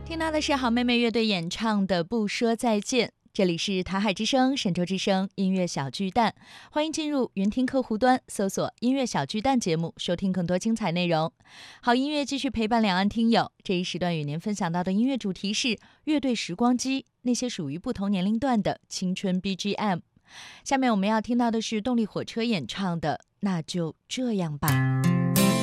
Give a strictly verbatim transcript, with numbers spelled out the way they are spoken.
听到的是好妹妹乐队演唱的《不说再见》。这里是台海之声、神州之声音乐小巨蛋，欢迎进入云听客户端，搜索音乐小巨蛋节目，收听更多精彩内容。好音乐继续陪伴两岸听友，这一时段与您分享到的音乐主题是乐队时光机，那些属于不同年龄段的青春 B G M。下面我们要听到的是动力火车演唱的《那就这样吧》。